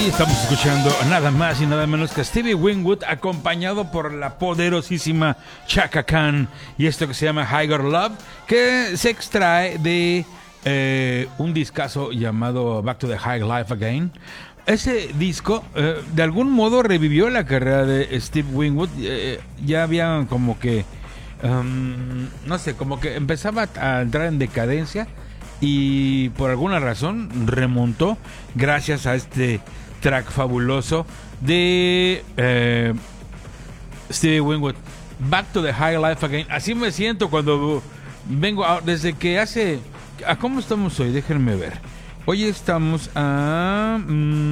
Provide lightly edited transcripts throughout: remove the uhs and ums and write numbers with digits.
Estamos escuchando nada más y nada menos que Stevie Winwood, acompañado por la poderosísima Chaka Khan, y esto que se llama Higher Love, que se extrae de un discazo llamado Back to the High Life Again. Ese disco de algún modo revivió la carrera de Steve Winwood. Ya había como que no sé, como que empezaba a entrar en decadencia, y por alguna razón remontó gracias a este track fabuloso de Stevie Winwood, Back to the High Life Again. Así me siento cuando vengo desde que hace... ¿Cómo estamos hoy? Déjenme ver. Hoy estamos a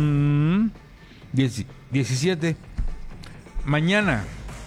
17. Mañana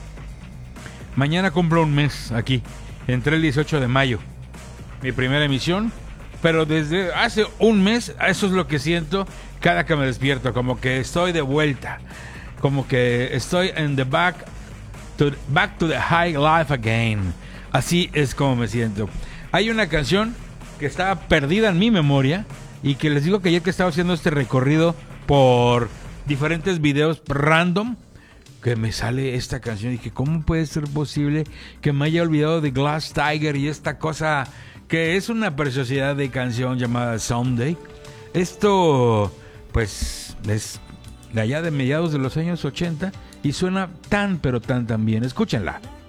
cumplo un mes aquí. Entré el 18 de mayo, mi primera emisión. Pero desde hace un mes, eso es lo que siento cada que me despierto. Como que estoy de vuelta. Como que estoy en the back to the high life again. Así es como me siento. Hay una canción que estaba perdida en mi memoria, y que les digo que ayer que estaba haciendo este recorrido por diferentes videos random, que me sale esta canción. Y dije, ¿cómo puede ser posible que me haya olvidado de Glass Tiger y esta cosa que es una preciosidad de canción llamada Someday? Esto, pues, es de allá de mediados de los años 80 y suena tan, pero tan bien. Escúchenla.